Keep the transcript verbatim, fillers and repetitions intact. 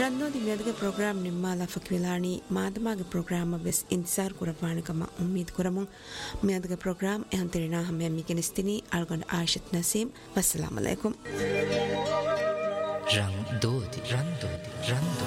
रन्नो दी Medge programme Nimmala फक्विलानी मादमागे programme base इंतजार कुरवाने कमा उम्मीद कुरमु मेदगे प्रोग्राम एहंतरिना हमें मिकेनिस्तिनी अलगन आयशत नसीम अस्सलाम वालेकुम रंग दो दी रंग दो दी रंग